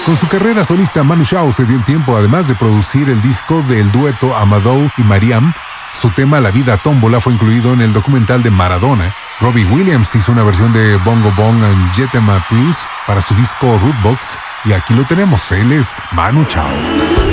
Con su carrera solista, Manu Chao se dio el tiempo, además de producir el disco del dueto Amadou y Mariam. Su tema La Vida Tómbola fue incluido en el documental de Maradona. Robbie Williams hizo una versión de Bongo Bong and Jetema Plus para su disco Rootbox. Y aquí lo tenemos, él es Manu Chao.